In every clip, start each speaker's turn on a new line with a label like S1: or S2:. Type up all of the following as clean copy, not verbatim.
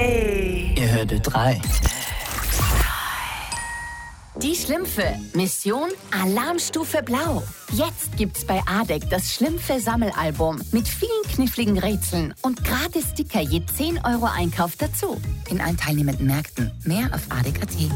S1: Hey.
S2: Ihr hörte 3.
S3: Die Schlümpfe. Mission Alarmstufe Blau. Jetzt gibt's bei ADEC das Schlümpfe-Sammelalbum mit vielen kniffligen Rätseln und gratis Sticker je 10 € Einkauf dazu. In allen teilnehmenden Märkten. Mehr auf ADEC.at.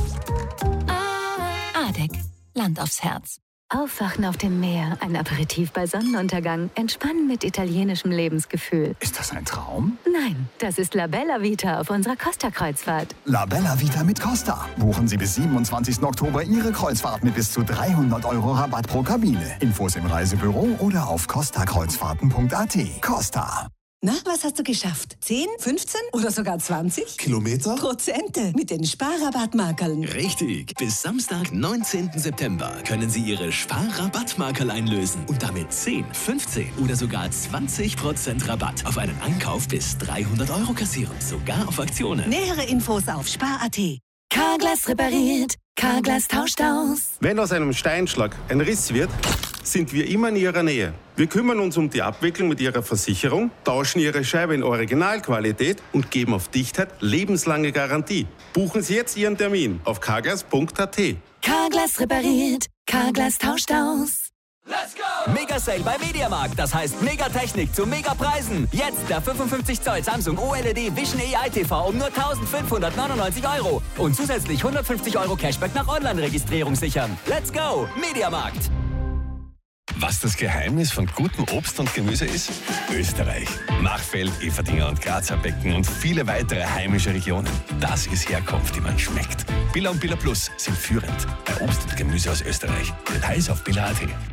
S3: ADEC. Land aufs Herz.
S4: Aufwachen auf dem Meer, ein Aperitif bei Sonnenuntergang, entspannen mit italienischem Lebensgefühl.
S5: Ist das ein Traum?
S4: Nein, das ist La Bella Vita auf unserer Costa-Kreuzfahrt.
S5: La Bella Vita mit Costa. Buchen Sie bis 27. Oktober Ihre Kreuzfahrt mit bis zu 300 € Rabatt pro Kabine. Infos im Reisebüro oder auf costakreuzfahrten.at. Costa.
S6: Na, was hast du geschafft? 10, 15 oder sogar 20?
S7: Kilometer?
S6: Prozente mit den Sparrabattmarkerln.
S7: Richtig. Bis Samstag, 19. September können Sie Ihre Sparrabattmarkerl einlösen und damit 10, 15 oder sogar 20% Rabatt auf einen Einkauf bis 300 € kassieren. Sogar auf Aktionen.
S6: Nähere Infos auf spar.at.
S3: Carglass repariert. Carglass tauscht aus.
S8: Wenn aus einem Steinschlag ein Riss wird, sind wir immer in Ihrer Nähe. Wir kümmern uns um die Abwicklung mit Ihrer Versicherung, tauschen Ihre Scheibe in Originalqualität und geben auf Dichtheit lebenslange Garantie. Buchen Sie jetzt Ihren Termin auf carglass.at.
S3: Carglass repariert. Carglass tauscht aus.
S9: Let's go! Mega Sale bei Mediamarkt. Das heißt Megatechnik zu Megapreisen. Jetzt der 55 Zoll Samsung OLED Vision AI TV um nur 1.599 € und zusätzlich 150 € Cashback nach Online-Registrierung sichern. Let's go! Mediamarkt.
S10: Was das Geheimnis von gutem Obst und Gemüse ist? Österreich. Machfeld, Everdinger und Grazer Becken und viele weitere heimische Regionen. Das ist Herkunft, die man schmeckt. Billa und Billa Plus sind führend bei Obst und Gemüse aus Österreich. Details auf billa.at.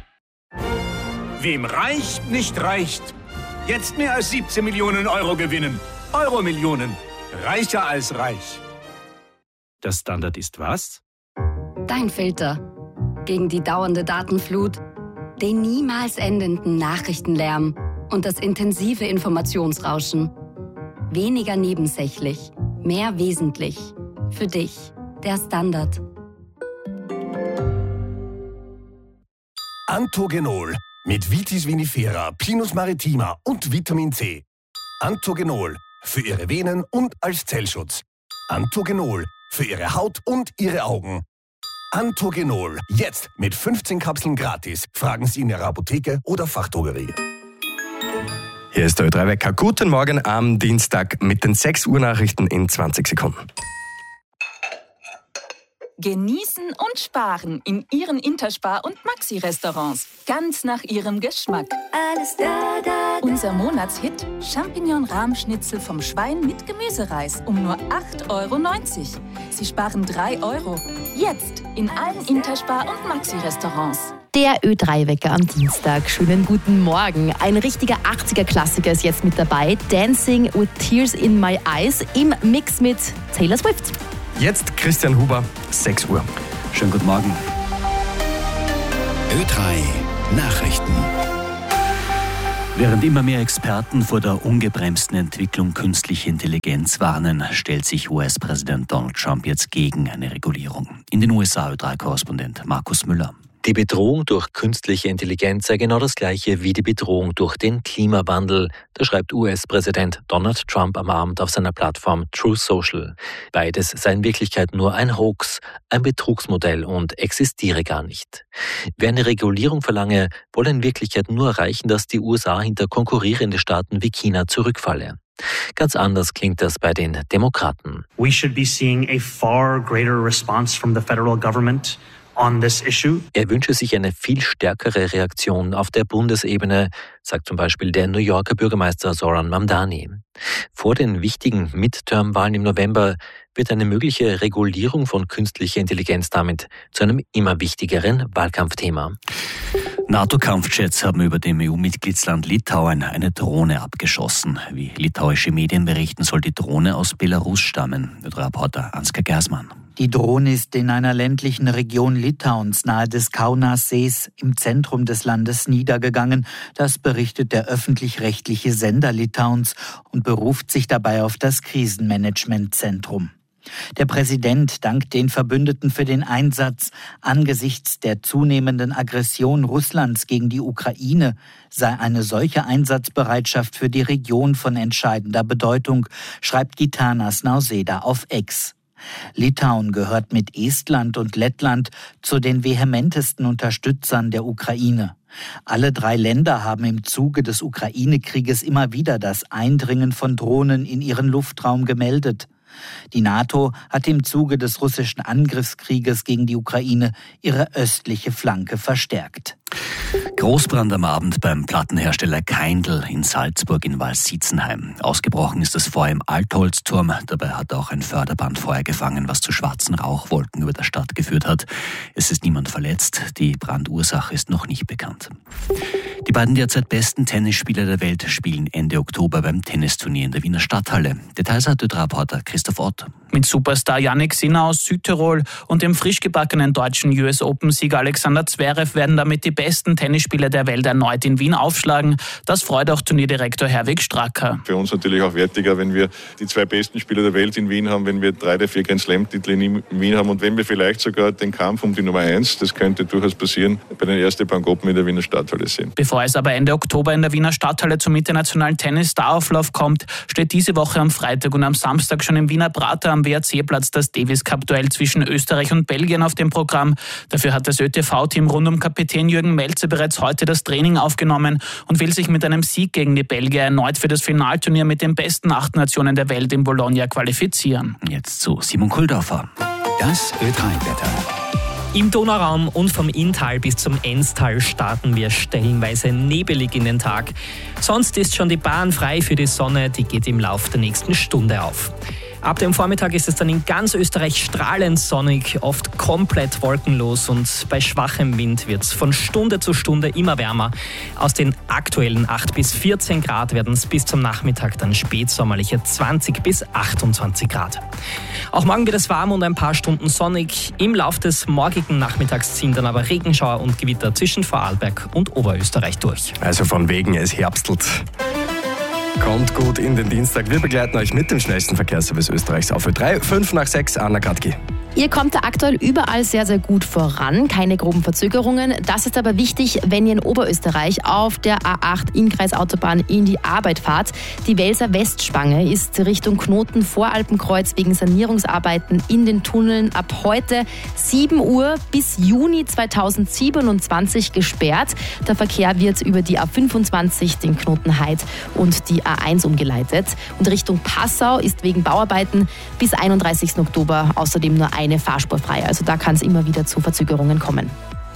S11: Wem reicht, nicht reicht. Jetzt mehr als 17 Millionen € gewinnen. Euro-Millionen. Reicher als reich.
S12: Der Standard ist was?
S13: Dein Filter. Gegen die dauernde Datenflut, den niemals endenden Nachrichtenlärm und das intensive Informationsrauschen. Weniger nebensächlich, mehr wesentlich. Für dich, der Standard.
S14: Antogenol mit Vitis vinifera, Pinus maritima und Vitamin C. Antogenol für Ihre Venen und als Zellschutz. Antogenol für Ihre Haut und Ihre Augen. Antogenol, jetzt mit 15 Kapseln gratis. Fragen Sie in Ihrer Apotheke oder Fachdrogerie.
S15: Hier ist der Ö3-Wecker. Guten Morgen am Dienstag mit den 6 Uhr Nachrichten in 20 Sekunden.
S16: Genießen und sparen in Ihren Interspar- und Maxi-Restaurants. Ganz nach Ihrem Geschmack.
S17: Alles da, da, da.
S16: Unser Monatshit Champignon-Rahmschnitzel vom Schwein mit Gemüsereis um nur 8,90 €. Sie sparen 3 €. Jetzt in allen Interspar- und Maxi-Restaurants.
S18: Der Ö3-Wecker am Dienstag. Schönen guten Morgen. Ein richtiger 80er-Klassiker ist jetzt mit dabei. Dancing with Tears in My Eyes im Mix mit Taylor Swift.
S15: Jetzt Christian Huber, 6 Uhr.
S12: Schönen guten Morgen.
S7: Ö3 Nachrichten.
S12: Während immer mehr Experten vor der ungebremsten Entwicklung künstlicher Intelligenz warnen, stellt sich US-Präsident Donald Trump jetzt gegen eine Regulierung. In den USA Ö3-Korrespondent Markus Müller.
S19: Die Bedrohung durch künstliche Intelligenz sei genau das Gleiche wie die Bedrohung durch den Klimawandel. Das schreibt US-Präsident Donald Trump am Abend auf seiner Plattform Truth Social. Beides sei in Wirklichkeit nur ein Hoax, ein Betrugsmodell und existiere gar nicht. Wer eine Regulierung verlange, wolle in Wirklichkeit nur erreichen, dass die USA hinter konkurrierende Staaten wie China zurückfalle. Ganz anders klingt das bei den Demokraten.
S20: We should be seeing a far greater response from the federal government on this issue.
S19: Er wünsche sich eine viel stärkere Reaktion auf der Bundesebene, sagt zum Beispiel der New Yorker Bürgermeister Zoran Mamdani. Vor den wichtigen Midterm-Wahlen im November wird eine mögliche Regulierung von künstlicher Intelligenz damit zu einem immer wichtigeren Wahlkampfthema.
S12: NATO-Kampfjets haben über dem EU-Mitgliedsland Litauen eine Drohne abgeschossen. Wie litauische Medien berichten, soll die Drohne aus Belarus stammen. Der Reporter Ansgar Gersmann.
S2: Die Drohne ist in einer ländlichen Region Litauens nahe des Kaunassees im Zentrum des Landes niedergegangen. Das berichtet der öffentlich-rechtliche Sender Litauens und beruft sich dabei auf das Krisenmanagementzentrum. Der Präsident dankt den Verbündeten für den Einsatz. Angesichts der zunehmenden Aggression Russlands gegen die Ukraine sei eine solche Einsatzbereitschaft für die Region von entscheidender Bedeutung, schreibt Gitanas Nausėda auf X. Litauen gehört mit Estland und Lettland zu den vehementesten Unterstützern der Ukraine. Alle 3 Länder haben im Zuge des Ukraine-Krieges immer wieder das Eindringen von Drohnen in ihren Luftraum gemeldet. Die NATO hat im Zuge des russischen Angriffskrieges gegen die Ukraine ihre östliche Flanke verstärkt.
S12: Großbrand am Abend beim Plattenhersteller Kaindl in Salzburg in Walsitzenheim. Ausgebrochen ist das Feuer im Altholzturm. Dabei hat auch ein Förderband Feuer gefangen, was zu schwarzen Rauchwolken über der Stadt geführt hat. Es ist niemand verletzt. Die Brandursache ist noch nicht bekannt. Die beiden derzeit besten Tennisspieler der Welt spielen Ende Oktober beim Tennisturnier in der Wiener Stadthalle. Details hat Reporter Christoph Ott.
S1: Mit Superstar Jannik Sinner aus Südtirol und dem frisch gebackenen deutschen US Open-Sieger Alexander Zverev werden damit die besten Tennisspieler der Welt erneut in Wien aufschlagen. Das freut auch Turnierdirektor Herwig Stracker.
S21: Für uns natürlich auch wertiger, wenn wir die 2 besten Spieler der Welt in Wien haben, wenn wir 3 der 4 Grand Slam-Titel in Wien haben und wenn wir vielleicht sogar den Kampf um die Nummer 1, das könnte durchaus passieren, bei den ersten Bank Open in der Wiener Stadthalle sehen.
S1: Bevor es aber Ende Oktober in der Wiener Stadthalle zum internationalen Tennis-Starauflauf kommt, steht diese Woche am Freitag und am Samstag schon im Wiener Prater am WRC-Platz das Davis-Cup-Duell zwischen Österreich und Belgien auf dem Programm. Dafür hat das ÖTV-Team rund um Kapitän Jürgen Melzer bereits heute das Training aufgenommen und will sich mit einem Sieg gegen die Belgier erneut für das Finalturnier mit den besten 8 Nationen der Welt in Bologna qualifizieren.
S12: Jetzt zu Simon Kuldorfer.
S22: Das Ö3-Wetter.
S23: Im Donauraum und vom Inntal bis zum Enstal starten wir stellenweise nebelig in den Tag. Sonst ist schon die Bahn frei für die Sonne, die geht im Laufe der nächsten Stunde auf. Ab dem Vormittag ist es dann in ganz Österreich strahlend sonnig, oft komplett wolkenlos und bei schwachem Wind wird es von Stunde zu Stunde immer wärmer. Aus den aktuellen 8 bis 14 Grad werden es bis zum Nachmittag dann spätsommerliche 20 bis 28 Grad. Auch morgen wird es warm und ein paar Stunden sonnig. Im Laufe des morgigen Nachmittags ziehen dann aber Regenschauer und Gewitter zwischen Vorarlberg und Oberösterreich durch.
S15: Also von wegen, es herbstelt. Kommt gut in den Dienstag. Wir begleiten euch mit dem schnellsten Verkehrsservice Österreichs auf Ö3. 5:05, Anna Gradki.
S18: Ihr kommt da aktuell überall sehr, sehr gut voran. Keine groben Verzögerungen. Das ist aber wichtig, wenn ihr in Oberösterreich auf der A8 Innkreisautobahn in die Arbeit fahrt. Die Welser Westspange ist Richtung Knoten Voralpenkreuz wegen Sanierungsarbeiten in den Tunneln ab heute 7 Uhr bis Juni 2027 gesperrt. Der Verkehr wird über die A25, den Knoten Heid und die A1 umgeleitet. Und Richtung Passau ist wegen Bauarbeiten bis 31. Oktober außerdem nur eine Fahrspur frei. Also da kann es immer wieder zu Verzögerungen kommen.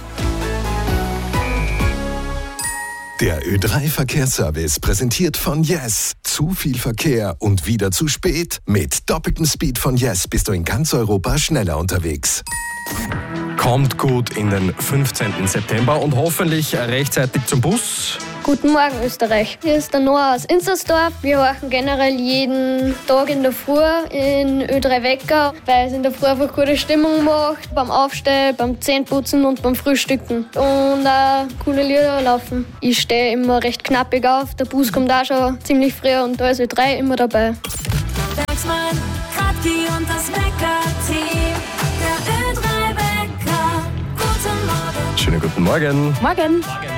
S14: Der Ö3-Verkehrsservice präsentiert von Yes. Zu viel Verkehr und wieder zu spät? Mit doppeltem Speed von Yes bist du in ganz Europa schneller unterwegs.
S15: Kommt gut in den 15. September und hoffentlich rechtzeitig zum Bus.
S24: Guten Morgen Österreich, hier ist der Noah aus Inzersdorf. Wir horchen generell jeden Tag in der Früh in Ö3 Wecker, weil es in der Früh einfach gute Stimmung macht, beim Aufstehen, beim Zähneputzen und beim Frühstücken. Und auch coole Lieder laufen. Ich stehe immer recht knappig auf, der Bus kommt auch schon ziemlich früh und da ist Ö3 immer dabei.
S17: Bergsmann, Kratki und das Wecker-Team, der Ö3 Wecker. Guten Morgen.
S15: Schönen guten Morgen.
S18: Morgen.